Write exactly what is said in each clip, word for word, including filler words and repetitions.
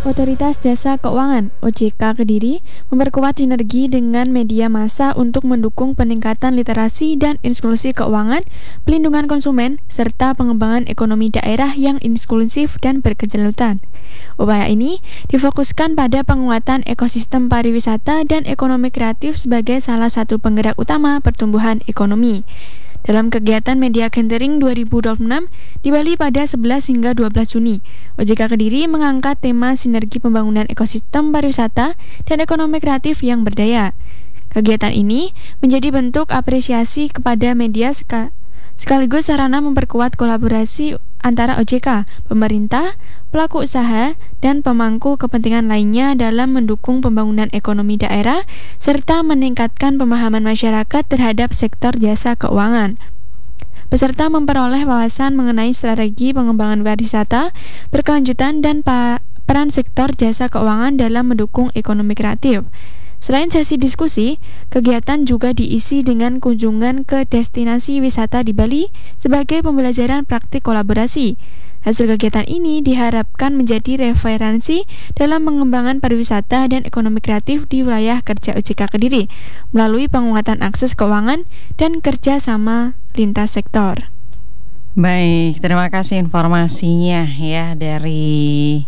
Otoritas Jasa Keuangan (O J K) Kediri memperkuat sinergi dengan media massa untuk mendukung peningkatan literasi dan inklusi keuangan, pelindungan konsumen, serta pengembangan ekonomi daerah yang inklusif dan berkelanjutan. Upaya ini difokuskan pada penguatan ekosistem pariwisata dan ekonomi kreatif sebagai salah satu penggerak utama pertumbuhan ekonomi. Dalam kegiatan Media Gathering dua ribu dua puluh enam di Bali pada sebelas hingga dua belas Juni, O J K Kediri mengangkat tema sinergi pembangunan ekosistem pariwisata dan ekonomi kreatif yang berdaya. Kegiatan ini menjadi bentuk apresiasi kepada media sekaligus sarana memperkuat kolaborasi antara O J K, pemerintah, pelaku usaha, dan pemangku kepentingan lainnya dalam mendukung pembangunan ekonomi daerah serta meningkatkan pemahaman masyarakat terhadap sektor jasa keuangan. Peserta memperoleh wawasan mengenai strategi pengembangan pariwisata berkelanjutan dan pa- peran sektor jasa keuangan dalam mendukung ekonomi kreatif. Selain sesi diskusi, kegiatan juga diisi dengan kunjungan ke destinasi wisata di Bali sebagai pembelajaran praktik kolaborasi. Hasil kegiatan ini diharapkan menjadi referensi dalam pengembangan pariwisata dan ekonomi kreatif di wilayah kerja O J K Kediri melalui penguatan akses keuangan dan kerjasama lintas sektor. Baik, terima kasih informasinya ya dari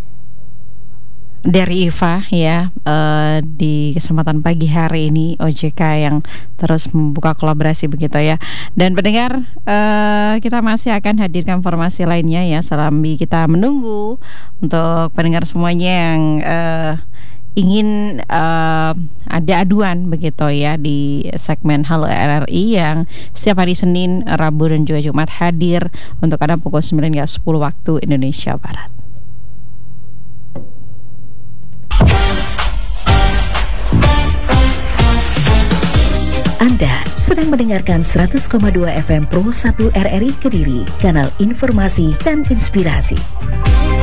dari Iva ya uh, di kesempatan pagi hari ini O J K yang terus membuka kolaborasi begitu ya. Dan pendengar, uh, kita masih akan hadirkan informasi lainnya ya sambil kita menunggu untuk pendengar semuanya yang uh, ingin uh, ada aduan begitu ya di segmen Halo R R I yang setiap hari Senin, Rabu dan juga Jumat hadir untuk Anda pukul sembilan hingga sepuluh waktu Indonesia Barat. Anda sedang mendengarkan seratus koma dua F M Pro satu R R I Kediri, kanal informasi dan inspirasi.